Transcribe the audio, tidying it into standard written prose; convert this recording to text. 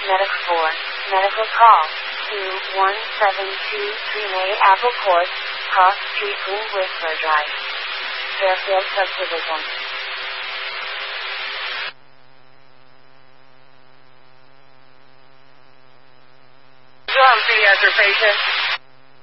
Medical 4. Medical call. 21723 Apple Court, Cross Street, Green Whistler Drive. Fairfield Subdivision. Pediatric patient.